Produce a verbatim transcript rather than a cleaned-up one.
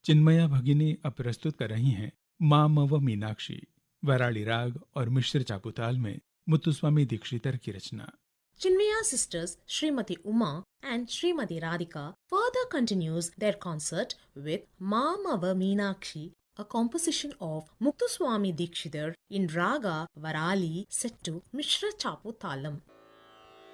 चिन्मया भगिनी अब प्रस्तुत कर रही हैं माँ मव मीनाक्षी, वराली राग और मिश्र चापुताल में मुत्तुस्वामी दीक्षितर की रचना। Chinmaya sisters Srimati Uma and Srimati Radhika further continues their concert with Mamava Meenakshi, a composition of Muktuswami Dikshidhar in Raga Varali set to Mishra Chapu Talam.